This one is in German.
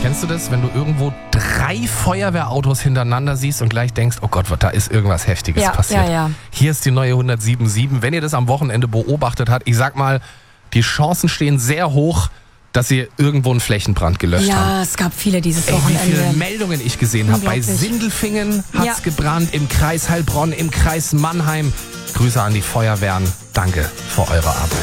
Kennst du das, wenn du irgendwo 3 Feuerwehrautos hintereinander siehst und gleich denkst, oh Gott, da ist irgendwas Heftiges passiert. Ja. Hier ist die neue 107.7. Wenn ihr das am Wochenende beobachtet habt, ich sag mal, die Chancen stehen sehr hoch, dass sie irgendwo einen Flächenbrand gelöscht haben. Ja, es gab viele dieses Wie Wochenende. viele Meldungen ich gesehen habe. Bei Unglaublich. Sindelfingen hat's gebrannt, im Kreis Heilbronn, im Kreis Mannheim. Grüße an die Feuerwehren. Danke für eure Arbeit.